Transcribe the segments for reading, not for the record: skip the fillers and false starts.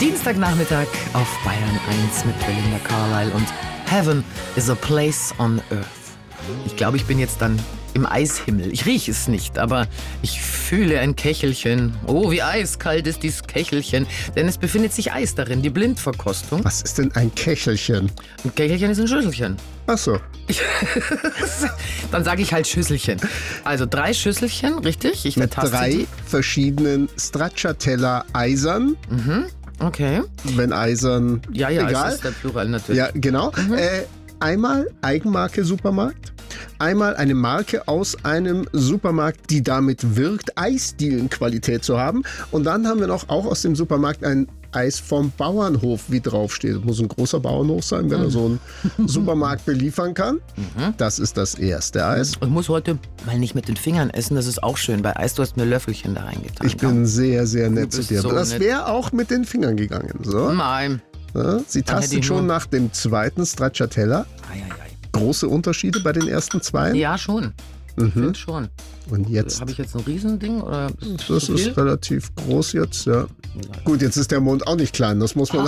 Dienstagnachmittag auf Bayern 1 mit Belinda Carlisle und Heaven is a place on earth. Ich glaube, ich bin jetzt dann im Eishimmel. Ich rieche es nicht, aber ich fühle ein Köchelchen. Oh, wie eiskalt ist dieses Köchelchen. Denn es befindet sich Eis darin, die Blindverkostung. Was ist denn ein Köchelchen? Ein Köchelchen ist ein Schüsselchen. Ach so. Dann sage ich halt Schüsselchen. Also 3 Schüsselchen, richtig? Ich Mit 3 verschiedenen Stracciatella-Eisern. Okay. Wenn Eisern, Ja, egal. es ist der Plural natürlich. Ja, genau. Einmal Eigenmarke Supermarkt. Einmal eine Marke aus einem Supermarkt, die damit wirkt, Eisdielenqualität zu haben. Und dann haben wir noch auch aus dem Supermarkt ein Eis vom Bauernhof, wie draufsteht. Das muss ein großer Bauernhof sein, wenn er so einen Supermarkt beliefern kann. Das ist das erste Eis. Ich muss heute mal nicht mit den Fingern essen, das ist auch schön. Bei Eis, du hast mir Löffelchen da reingetan. Ich bin sehr, sehr nett zu bist dir. so Das nett. wäre auch mit den Fingern gegangen. So. Nein. Ja, sie Dann hätte tastet ich schon nur- nach dem zweiten Stracciatella. Große Unterschiede bei den ersten 2. Ja, schon. Ich finde schon. Und jetzt, Habe ich jetzt ein Riesending? Oder ist das zu viel? ist relativ groß jetzt, ja. Gut, jetzt ist der Mond auch nicht klein, das muss man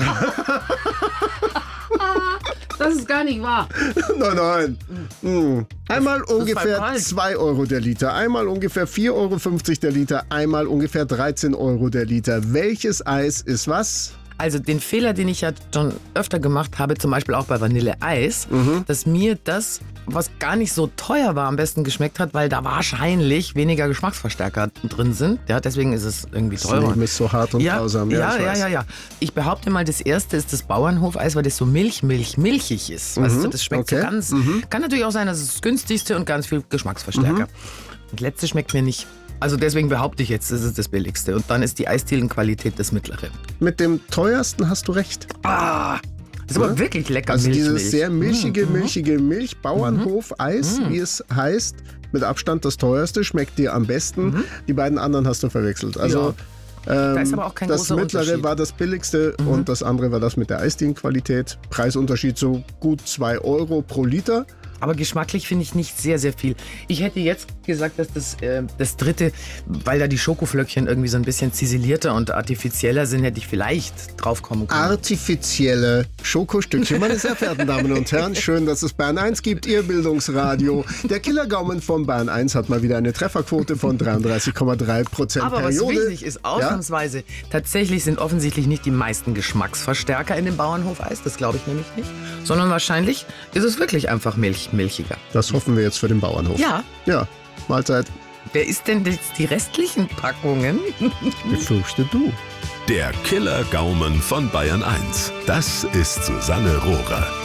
Das ist gar nicht wahr. Nein. Einmal ist ungefähr halt kalt. 2 Euro der Liter, einmal ungefähr 4,50 Euro der Liter, einmal ungefähr 13 Euro der Liter. Welches Eis ist was? Also den Fehler, den ich ja schon öfter gemacht habe, zum Beispiel auch bei Vanilleeis, dass mir das, was gar nicht so teuer war, am besten geschmeckt hat, weil da wahrscheinlich weniger Geschmacksverstärker drin sind. Ja, deswegen ist es irgendwie Das teurer. Leben ist so hart und grausam. Ich weiß. Ja. Ich behaupte mal, das erste ist das Bauernhofeis, weil das so milchig ist. Weißt du, das schmeckt so okay. ganz. Kann natürlich auch sein, dass es das günstigste und ganz viel Geschmacksverstärker. Und letzte schmeckt mir nicht. Also deswegen behaupte ich jetzt, das ist das billigste. Und dann ist die Eisdielenqualität das mittlere. Mit dem teuersten hast du recht. Das ist aber wirklich lecker. Also Milch. dieses sehr milchige Milch-Bauernhof-Eis, wie es heißt, mit Abstand das teuerste, schmeckt dir am besten. Die beiden anderen hast du verwechselt. Also Da ist aber auch kein das großer mittlere Unterschied. war das billigste und das andere war das mit der Eisdielenqualität. Preisunterschied so gut 2 Euro pro Liter. Aber geschmacklich finde ich nicht sehr, sehr viel. Ich hätte jetzt gesagt, dass das dritte, weil da die Schokoflöckchen irgendwie so ein bisschen ziselierter und artifizieller sind, hätte ich vielleicht drauf kommen können. Artifizielle Schokostückchen. Meine sehr verehrten Damen und Herren, schön, dass es Bayern 1 gibt, Ihr Bildungsradio. Der Killergaumen von Bayern 1 hat mal wieder eine Trefferquote von 33,3% Aber was Periode. wichtig ist, ausnahmsweise, tatsächlich sind offensichtlich nicht die meisten Geschmacksverstärker in dem Bauernhofeis, das glaube ich nämlich nicht, sondern wahrscheinlich ist es wirklich einfach milchiger. Das hoffen wir jetzt für den Bauernhof. Ja, Ja, Mahlzeit. wer isst denn jetzt die restlichen Packungen? Befürchte du. Der Killer-Gaumen von Bayern 1. Das ist Susanne Rohrer.